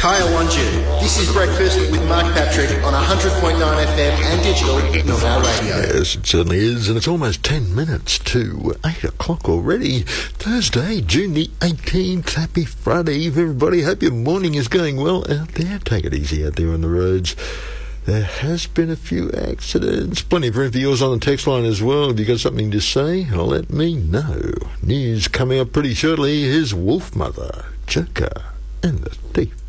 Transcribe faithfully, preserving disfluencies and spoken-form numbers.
Kaya Wanju. This is Breakfast with Mark Patrick on one hundred point nine F M and digital Normal Radio. Yes, it certainly is, and it's almost ten minutes to eight o'clock already. Thursday, June the eighteenth. Happy Friday Eve, everybody. Hope your morning is going well out there. Take it easy out there on the roads. There has been a few accidents. Plenty of room for yours on the text line as well. If you've got something to say, let me know. News coming up pretty shortly. Here's Wolf Mother, Joker, and the Thief.